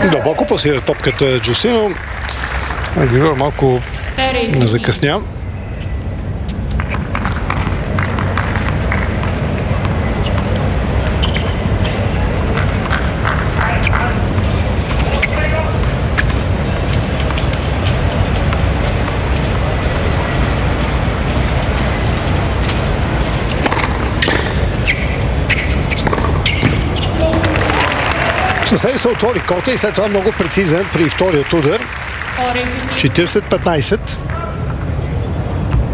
Дълбоко пасира топката Джустино. Григор малко не закъсня. Съседи се отвори кота и след това много прецизен при вторият удар. 40-15.